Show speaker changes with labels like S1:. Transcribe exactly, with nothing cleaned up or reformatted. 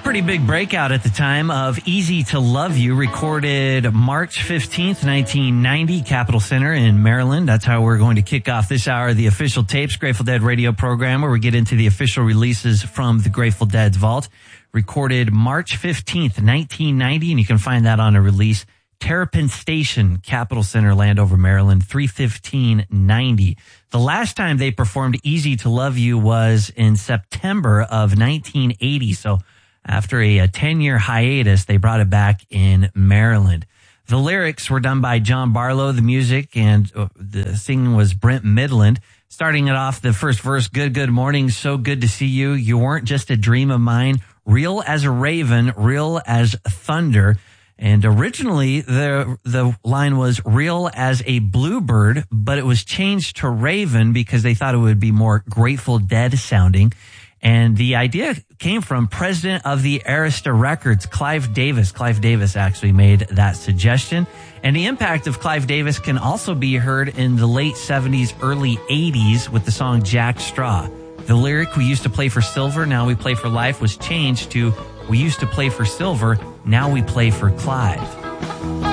S1: Pretty big breakout at the time of Easy to Love You, recorded March fifteenth, nineteen ninety, Capitol Center in Maryland. That's how we're going to kick off this hour of the Official Tapes Grateful Dead radio program, where we get into the official releases from the Grateful Dead's vault. Recorded March fifteenth, nineteen ninety, and you can find that on a release, Terrapin Station, Capitol Center, Landover, Maryland, three fifteen ninety. The last time they performed Easy to Love You was in September of nineteen eighty, so after a ten-year hiatus, they brought it back in Maryland. The lyrics were done by John Barlow, the music, and uh, the singing was Brent Midland. Starting it off, the first verse, good, good morning, so good to see you. You weren't just a dream of mine, real as a raven, real as thunder. And originally, the the line was real as a bluebird, but it was changed to raven because they thought it would be more Grateful Dead sounding. And the idea came from president of the Arista Records, Clive Davis. Clive Davis actually made that suggestion. And the impact of Clive Davis can also be heard in the late seventies, early eighties with the song Jack Straw. The lyric, we used to play for silver, now we play for life, was changed to we used to play for silver, now we play for Clive.